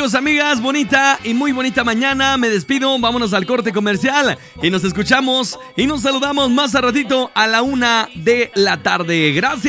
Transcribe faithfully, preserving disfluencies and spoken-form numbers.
amigos, amigas, bonita y muy bonita mañana. Me despido, vámonos al corte comercial y nos escuchamos y nos saludamos más a ratito a la una de la tarde. Gracias.